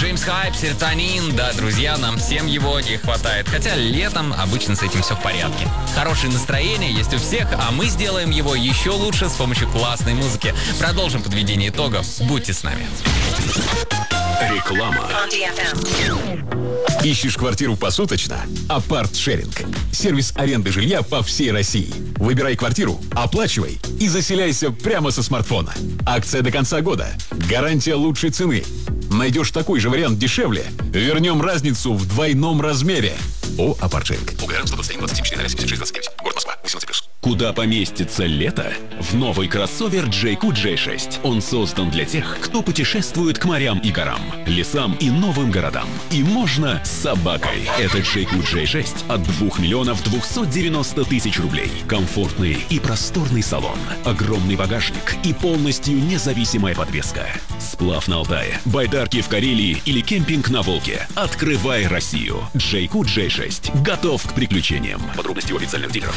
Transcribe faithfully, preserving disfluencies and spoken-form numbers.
Dreams Hype, серотонин. Да, друзья, нам всем его не хватает. Хотя летом обычно с этим все в порядке. Хорошее настроение есть у всех, а мы сделаем его еще лучше с помощью классной музыки. Продолжим подведение итогов. Будьте с нами. Реклама. Ищешь квартиру посуточно? Апарт-шеринг. Сервис аренды жилья по всей России. Выбирай квартиру, оплачивай и заселяйся прямо со смартфона. Акция до конца года. Гарантия лучшей цены. Найдешь такой же вариант дешевле? Вернем разницу в двойном размере. О, Апарт-шеринг. УГР сто двадцать один двадцать семь четыре семьдесят шесть двадцать девять. Город Москва. восемнадцать плюс. Куда поместится лето? В новый кроссовер джей кью джей шесть. Он создан для тех, кто путешествует к морям и горам, лесам и новым городам. И можно с собакой. Это джей кью джей шесть от двух миллионов двухсот девяноста тысяч рублей. Комфортный и просторный салон, огромный багажник и полностью независимая подвеска. Сплав на Алтае, байдарки в Карелии или кемпинг на Волге. Открывай Россию. джей кью джей шесть. Готов к приключениям. Подробности у официальных дилеров.